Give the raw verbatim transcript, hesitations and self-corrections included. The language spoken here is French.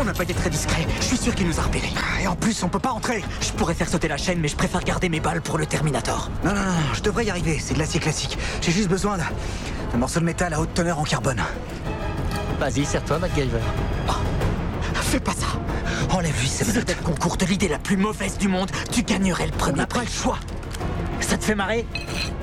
On n'a pas été très discret. Je suis sûr qu'il nous a repérés. Et en plus, on peut pas entrer. Je pourrais faire sauter la chaîne, mais je préfère garder mes balles pour le Terminator. Non, non, non, je devrais y arriver. C'est de l'acier classique. J'ai juste besoin d'un d'un morceau de métal à haute teneur en carbone. Vas-y, serre-toi, MacGyver. Oh, fais pas ça. Enlève-lui ces Si menottes. c'était le concours de l'idée la plus mauvaise du monde, tu gagnerais le premier n'a pas prix. le choix. Ça te fait marrer?